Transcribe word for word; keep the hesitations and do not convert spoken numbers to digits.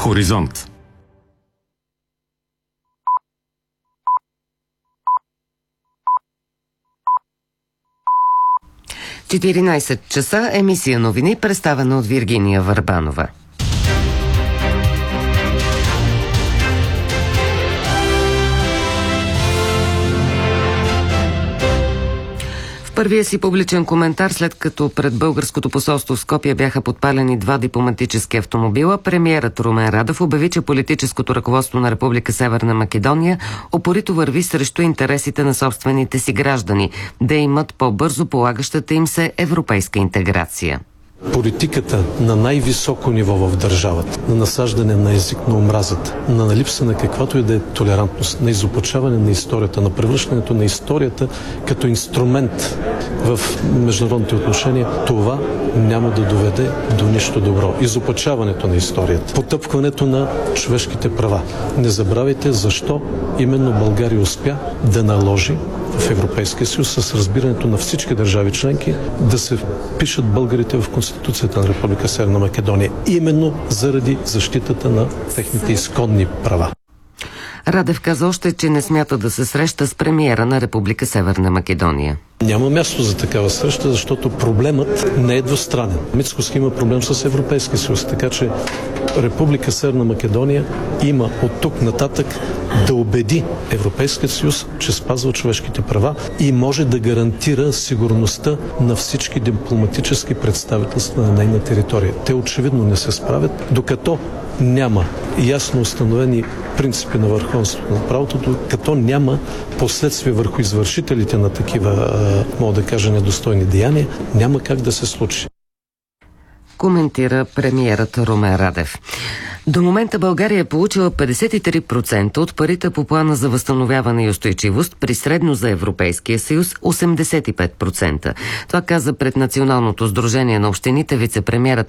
Хоризонт. четиринайсет часа, емисия новини, представена от Виргиния Върбанова. Първия си публичен коментар, след като пред българското посолство в Скопие бяха подпалени два дипломатически автомобила, премиерът Румен Радев обяви, че политическото ръководство на Република Северна Македония опорито върви срещу интересите на собствените си граждани, да имат по-бързо полагащата им се европейска интеграция. Политиката на най-високо ниво в държавата, на насаждане на език на омразата, на липса на каквато и да е толерантност, на изопачаване на историята, на превръщането на историята като инструмент в международните отношения, това няма да доведе до нищо добро. Изопачаването на историята, потъпкването на човешките права. Не забравяйте защо именно България успя да наложи в Европейския съюз с разбирането на всички държави членки да се впишат българите в Конституцията на Република Северна Македония, именно заради защитата на техните изконни права. Радев каза още, че не смята да се среща с премиера на Република Северна Македония. Няма място за такава среща, защото проблемът не е двустранен. Мицкоски има проблем с Европейския съюз, така че Република Северна Македония има от тук нататък да убеди Европейския съюз, че спазва човешките права и може да гарантира сигурността на всички дипломатически представителства на нейна територия. Те очевидно не се справят, докато няма ясно установени принципи на върховенството на правото, като няма последствия върху извършителите на такива, мога да кажа, недостойни деяния, няма как да се случи. Коментира премиерът Румен Радев. До момента България е получила петдесет и три процента от парите по плана за възстановяване и устойчивост, при средно за Европейския съюз осемдесет и пет процента. Това каза пред Националното сдружение на общините вицепремиерът